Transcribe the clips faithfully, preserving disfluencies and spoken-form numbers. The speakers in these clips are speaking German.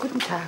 Guten Tag.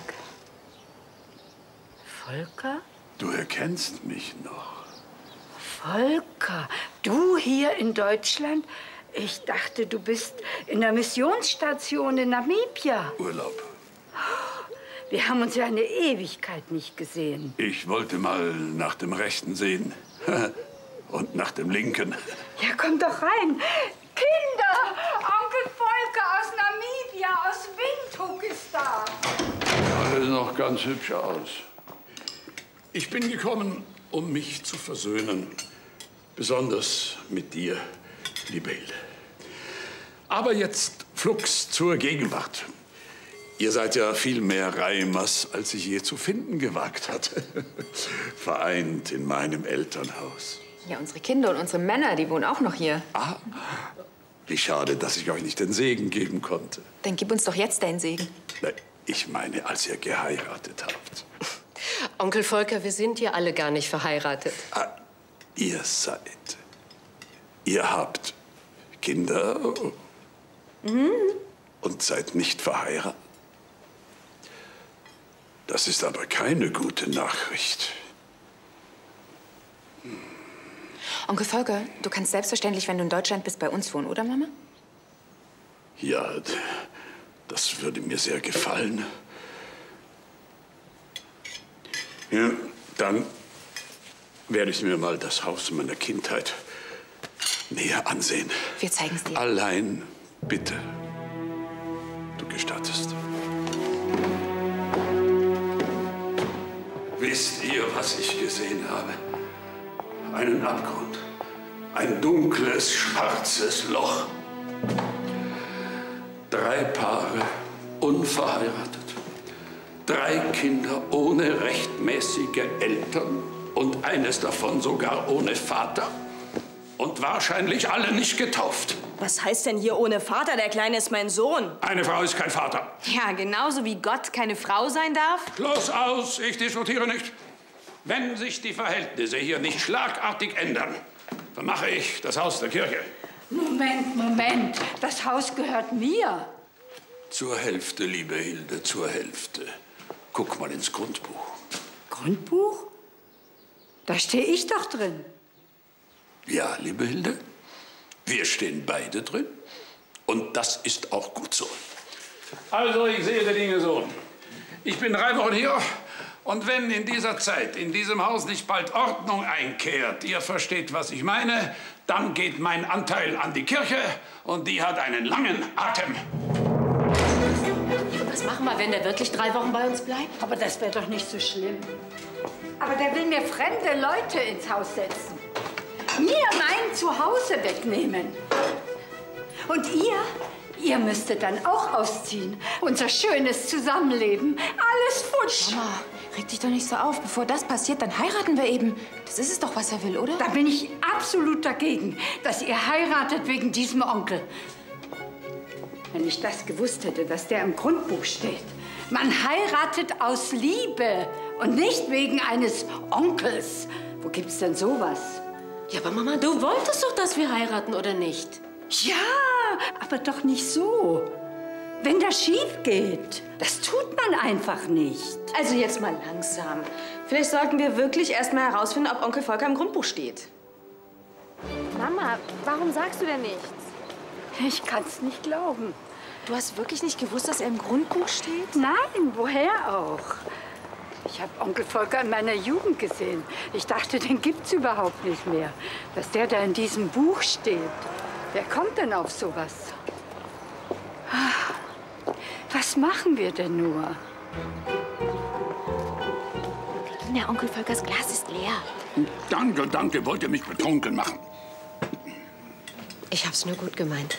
Volker? Du erkennst mich noch. Volker, du hier in Deutschland? Ich dachte, du bist in der Missionsstation in Namibia. Urlaub. Wir haben uns ja eine Ewigkeit nicht gesehen. Ich wollte mal nach dem Rechten sehen. Und nach dem Linken. Ja, komm doch rein. Kinder! Onkel Volker aus Namibia, aus Windhoek ist da. Alles noch ganz hübsch aus. Ich bin gekommen, um mich zu versöhnen. Besonders mit dir, liebe Hilde. Aber jetzt flugs zur Gegenwart. Ihr seid ja viel mehr Reimers, als ich je zu finden gewagt hatte. Vereint in meinem Elternhaus. Ja, unsere Kinder und unsere Männer, die wohnen auch noch hier. Ah, wie schade, dass ich euch nicht den Segen geben konnte. Dann gib uns doch jetzt deinen Segen. Nein, ich meine, als ihr geheiratet habt. Onkel Volker, wir sind ja alle gar nicht verheiratet. Ah, ihr seid. Ihr habt Kinder Mhm. und seid nicht verheiratet. Das ist aber keine gute Nachricht. Hm. Onkel Volker, du kannst selbstverständlich, wenn du in Deutschland bist, bei uns wohnen, oder, Mama? Ja, das würde mir sehr gefallen. Ja, dann werde ich mir mal das Haus meiner Kindheit näher ansehen. Wir zeigen es dir. Allein, bitte, du gestattest. Wisst ihr, was ich gesehen habe? Einen Abgrund. Ein dunkles, schwarzes Loch. Drei Paare, unverheiratet. Drei Kinder ohne rechtmäßige Eltern und eines davon sogar ohne Vater. Und wahrscheinlich alle nicht getauft. Was heißt denn hier ohne Vater? Der Kleine ist mein Sohn. Eine Frau ist kein Vater. Ja, genauso wie Gott keine Frau sein darf. Schluss aus, ich diskutiere nicht. Wenn sich die Verhältnisse hier nicht schlagartig ändern, dann mache ich das Haus der Kirche. Moment, Moment. Das Haus gehört mir. Zur Hälfte, liebe Hilde, zur Hälfte. Guck mal ins Grundbuch. Grundbuch? Da stehe ich doch drin. Ja, liebe Hilde, wir stehen beide drin. Und das ist auch gut so. Also, ich sehe die Dinge so. Ich bin drei Wochen hier. Und wenn in dieser Zeit, in diesem Haus nicht bald Ordnung einkehrt, ihr versteht, was ich meine, dann geht mein Anteil an die Kirche und die hat einen langen Atem. Was machen wir, wenn der wirklich drei Wochen bei uns bleibt? Aber das wäre doch nicht so schlimm. Aber der will mir fremde Leute ins Haus setzen. Mir mein Zuhause wegnehmen. Und ihr? Ihr müsstet dann auch ausziehen. Unser schönes Zusammenleben. Alles futsch. Mama, reg dich doch nicht so auf. Bevor das passiert, dann heiraten wir eben. Das ist es doch, was er will, oder? Da bin ich absolut dagegen, dass ihr heiratet wegen diesem Onkel. Wenn ich das gewusst hätte, dass der im Grundbuch steht. Man heiratet aus Liebe und nicht wegen eines Onkels. Wo gibt's denn sowas? Ja, aber Mama, du wolltest doch, dass wir heiraten, oder nicht? Ja, aber doch nicht so. Wenn das schief geht, das tut man einfach nicht. Also jetzt mal langsam. Vielleicht sollten wir wirklich erst mal herausfinden, ob Onkel Volker im Grundbuch steht. Mama, warum sagst du denn nichts? Ich kann's nicht glauben. Du hast wirklich nicht gewusst, dass er im Grundbuch steht? Nein, woher auch? Ich habe Onkel Volker in meiner Jugend gesehen. Ich dachte, den gibt's überhaupt nicht mehr. Dass der da in diesem Buch steht. Wer kommt denn auf sowas? Was machen wir denn nur? Der Onkel Volkers Glas ist leer. Danke, danke. Wollt ihr mich betrunken machen? Ich hab's nur gut gemeint.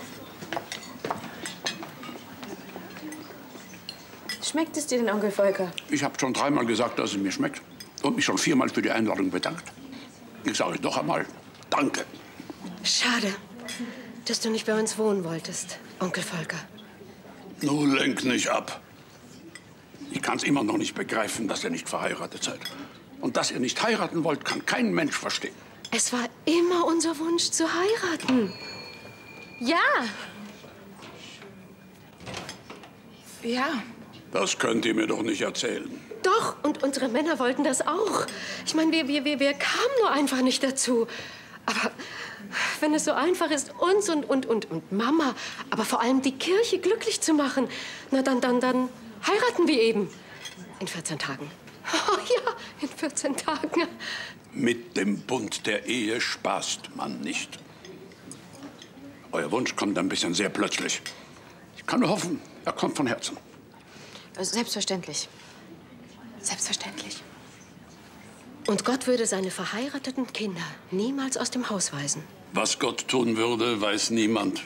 Schmeckt es dir denn, Onkel Volker? Ich habe schon dreimal gesagt, dass es mir schmeckt. Und mich schon viermal für die Einladung bedankt. Ich sage noch einmal, danke. Schade, dass du nicht bei uns wohnen wolltest, Onkel Volker. Nun lenk nicht ab. Ich kann es immer noch nicht begreifen, dass ihr nicht verheiratet seid. Und dass ihr nicht heiraten wollt, kann kein Mensch verstehen. Es war immer unser Wunsch zu heiraten. Ja. Ja, Das könnt ihr mir doch nicht erzählen. Doch, und unsere Männer wollten das auch. Ich meine, wir, wir, wir, wir kamen nur einfach nicht dazu. Aber wenn es so einfach ist, uns und, und, und, und Mama, aber vor allem die Kirche glücklich zu machen, na dann, dann, dann heiraten wir eben. In vierzehn Tagen. Oh ja, in vierzehn Tagen. Mit dem Bund der Ehe spaßt man nicht. Euer Wunsch kommt ein bisschen sehr plötzlich. Ich kann nur hoffen, er kommt von Herzen. Selbstverständlich. Selbstverständlich. Und Gott würde seine verheirateten Kinder niemals aus dem Haus weisen. Was Gott tun würde, weiß niemand.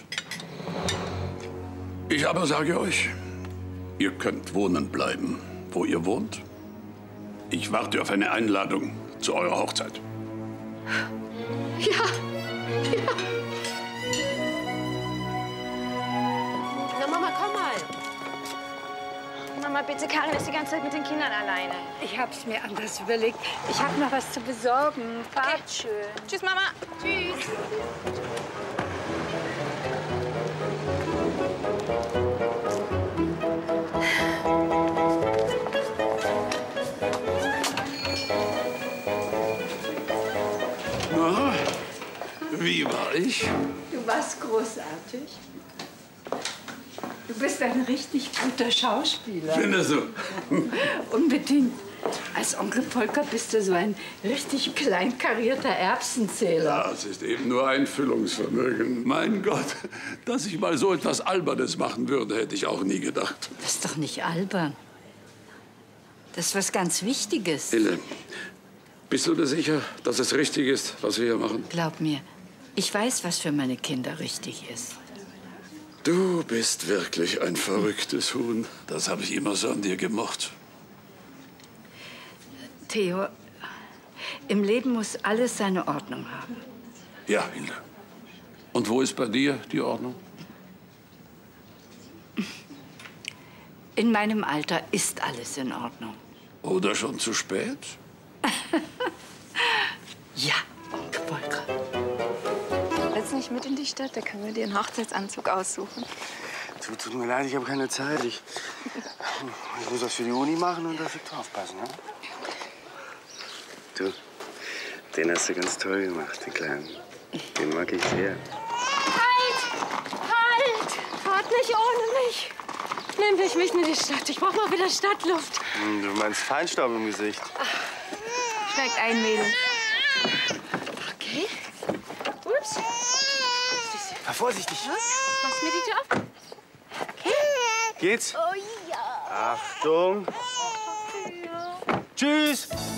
Ich aber sage euch, ihr könnt wohnen bleiben, wo ihr wohnt. Ich warte auf eine Einladung zu eurer Hochzeit. Ja, ja. Na, Mama, komm mal. Mama, bitte, Karin ist die ganze Zeit mit den Kindern alleine. Ich hab's mir anders überlegt. Ich hab noch was zu besorgen. Fahrt schön. Tschüss, Mama. Tschüss. Na, wie war ich? Du warst großartig. Du bist ein richtig guter Schauspieler. Findest du? Unbedingt. Als Onkel Volker bist du so ein richtig kleinkarierter Erbsenzähler. Das ist eben nur Einfühlungsvermögen. Mein Gott, dass ich mal so etwas Albernes machen würde, hätte ich auch nie gedacht. Das ist doch nicht albern. Das ist was ganz Wichtiges. Hille, bist du dir sicher, dass es richtig ist, was wir hier machen? Glaub mir, ich weiß, was für meine Kinder richtig ist. Du bist wirklich ein verrücktes Huhn. Das habe ich immer so an dir gemocht. Theo, im Leben muss alles seine Ordnung haben. Ja, Hilde. Und wo ist bei dir die Ordnung? In meinem Alter ist alles in Ordnung. Oder schon zu spät? Ja, Onkel Volker. Willst du nicht mit in die Stadt? Da können wir dir einen Hochzeitsanzug aussuchen. Tut, tut mir leid, ich habe keine Zeit. Ich, ich muss was für die Uni machen und auf Victor aufpassen, ja? Du, den hast du ganz toll gemacht, den Kleinen. Den mag ich sehr. Halt! Halt! Fahrt nicht ohne mich. Nehmt mich mit in die Stadt. Ich brauch mal wieder Stadtluft. Hm, du meinst Feinstaub im Gesicht. Steigt ein, Mädel. Okay. Ups. Fahr vorsichtig. Machst mir die Tür auf? Okay. Geht's? Oh ja. Achtung. Tschüss.